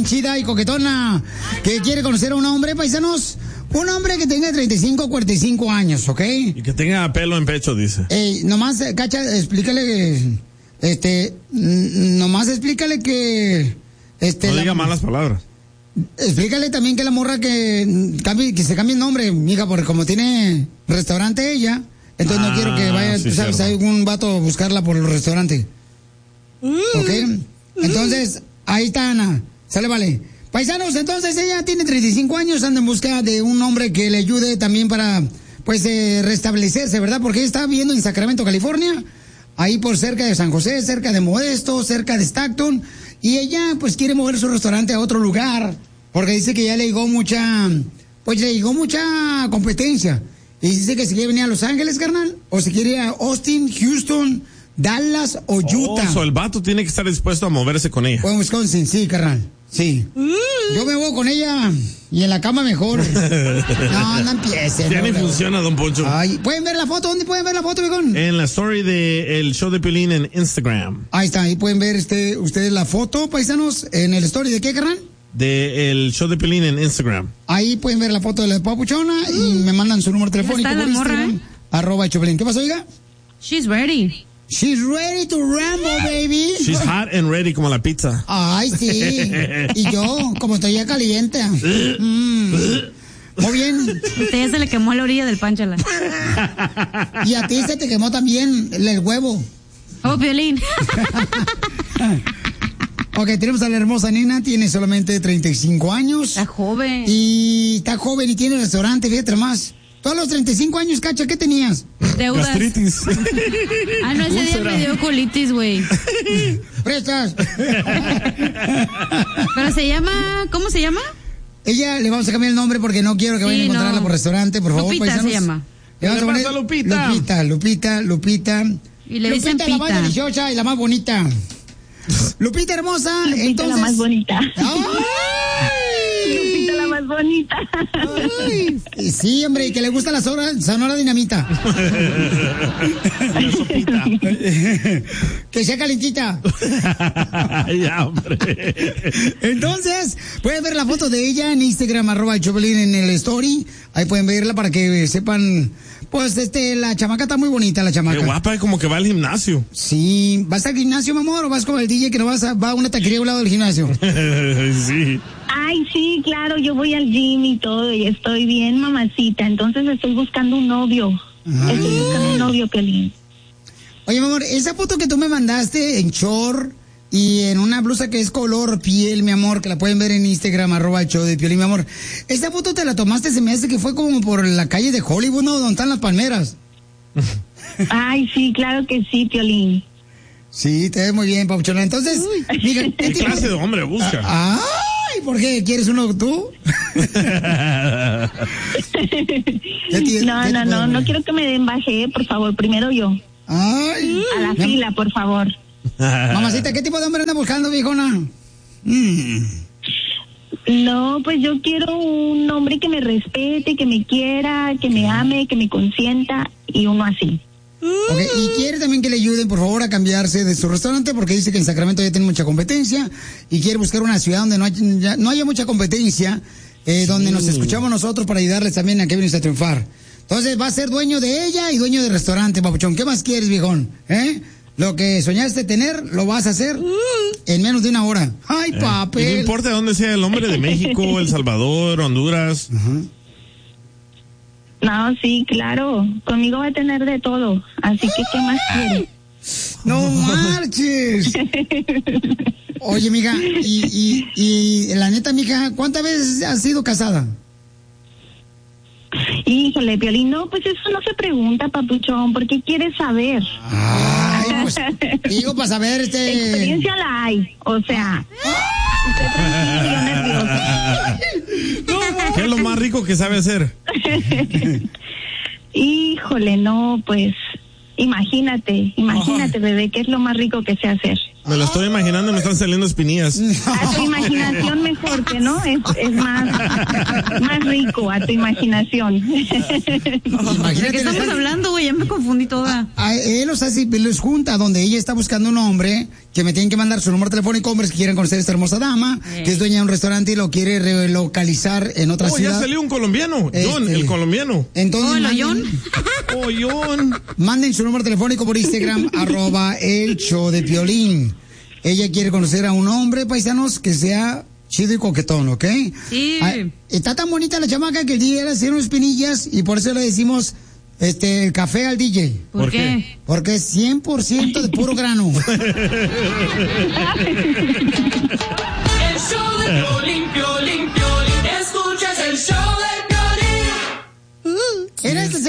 chida y coquetona que quiere conocer a un hombre, paisanos. Un hombre que tenga 35 o 45 años, ¿ok? Y que tenga pelo en pecho, dice. Nomás, Cacha, explícale que... nomás explícale que... no diga malas palabras. Explícale también que la morra que se cambie el nombre, mija, porque como tiene restaurante ella, entonces no quiero que vaya, sí, ¿sabes? Hay algún vato a buscarla por el restaurante. ¿Ok? Entonces, ahí está Ana. Sale, vale. Paisanos, entonces ella tiene 35 años, anda en busca de un hombre que le ayude también para, pues, restablecerse, ¿verdad? Porque ella está viviendo en Sacramento, California, ahí por cerca de San José, cerca de Modesto, cerca de Stockton, y ella, pues, quiere mover su restaurante a otro lugar, porque dice que ya le llegó mucha competencia, y dice que si quiere venir a Los Ángeles, carnal, o si quiere ir a Austin, Houston, Dallas o Utah. El vato tiene que estar dispuesto a moverse con ella. O en Wisconsin, sí, carnal. Sí. Yo me voy con ella y en la cama mejor. No empiecen. Ya ni funciona, don Poncho. Ay, ¿pueden ver la foto? ¿Dónde pueden ver la foto, viejón? En la story del show de Piolín en Instagram. Ahí está, ahí pueden ver ustedes la foto, paisanos, en el story de qué, carnal? El show de Piolín en Instagram. Ahí pueden ver la foto de la papuchona y me mandan su número telefónico por Instagram. @Choplin. ¿Qué pasó, oiga? She's ready. She's ready to rumble, baby. She's hot and ready como la pizza. Ay, sí. Y yo, como estoy ya caliente. Muy bien. Usted ya se le quemó la orilla del pan, chala. Y a ti se te quemó también el huevo. Oh, Piolín. Ok, tenemos a la hermosa nena, tiene solamente 35 años. Está joven. Y está joven y tiene restaurante, fíjate más. Tú a los 35 años, Cacha, ¿qué tenías? Deudas. Gastritis. No, ese día me dio colitis, güey. Prestas. Pero se llama, ¿cómo se llama? Ella, le vamos a cambiar el nombre porque no quiero que vayan a encontrarla por restaurante, por favor, Lupita paisanos. se llama. Le vamos a poner Lupita. Y le dicen Lupita, la más deliciosa y la más bonita. Lupita hermosa, Lupita, entonces. la más bonita. ¡Ay! Lupita, la más bonita. Ay, sí, hombre, y que le gusta la Sonora Dinamita. La sopita. Que sea calentita. Ya, hombre. Entonces, pueden ver la foto de ella en Instagram, @Choplin en el story. Ahí pueden verla para que sepan. Pues la chamaca está muy bonita, la chamaca. Qué guapa, como que va al gimnasio. Sí, ¿vas al gimnasio, mi amor, o vas con el DJ que no va a una taquería a un lado del gimnasio? Sí. Ay, sí, claro, yo voy al gym y todo, y estoy bien, mamacita. Entonces estoy buscando un novio. Estoy buscando un novio, Piolín. Oye, mi amor, esa foto que tú me mandaste en short y en una blusa que es color piel, mi amor, que la pueden ver en Instagram, @Piolín, mi amor. Esa foto te la tomaste, se me hace que fue como por la calle de Hollywood, ¿no? Donde están las palmeras. Ay, sí, claro que sí, Piolín. Sí, te ves muy bien, Pauchona. Entonces, diga, ¿qué clase de hombre busca? Ay, ¿por qué? ¿Quieres uno tú? No quiero que me den baje, por favor, primero yo. Ay. A la fila, por favor. Mamacita, ¿qué tipo de hombre anda buscando, viejona? No, pues yo quiero un hombre que me respete, que me quiera, que me ame, que me consienta, y uno así. Okay, y quiere también que le ayuden, por favor, a cambiarse de su restaurante, porque dice que en Sacramento ya tiene mucha competencia, y quiere buscar una ciudad donde no haya mucha competencia, donde nos escuchamos nosotros para ayudarles también a que vienes a triunfar. Entonces va a ser dueño de ella y dueño de restaurante, papuchón. ¿Qué más quieres, viejón? Lo que soñaste tener, lo vas a hacer en menos de una hora. ¡Ay, papel! Y no importa dónde sea el hombre, de México, El Salvador, Honduras. No, sí, claro. Conmigo va a tener de todo. Así que, ¿qué más quiere? ¡No marches! Oye, mija, y la neta, mija, ¿cuántas veces has sido casada? Híjole, Piolín, no, pues eso no se pregunta, papuchón, ¿por qué quieres saber? Ay, pues, digo, para saber, experiencia la hay, o sea, usted tranquilo, nervioso. ¿Qué es lo más rico que sabe hacer? Híjole, no, pues, imagínate, bebé, ¿qué es lo más rico que sé hacer? Me lo estoy imaginando y me están saliendo espinillas. A tu imaginación mejor, que no, es más rico, a tu imaginación. ¿De qué estamos hablando, güey? Ya me confundí toda. él, o sea, si les junta donde ella está buscando un hombre, que me tienen que mandar su número telefónico, hombres que quieren conocer a esta hermosa dama, que es dueña de un restaurante y lo quiere relocalizar en otra ciudad. Ya salió un colombiano, John, el colombiano. Entonces, John. Manden su número telefónico por Instagram, @el show de Piolín. Ella quiere conocer a un hombre, paisanos, que sea chido y coquetón, ¿ok? Sí. Está tan bonita la chamaca que el DJ le hacía unas espinillas y por eso le decimos el café al DJ. ¿Por qué? Porque es 100% de puro grano. El show de Piolín, Piolín, Piolín. Escuchas el show de Piolín. Era este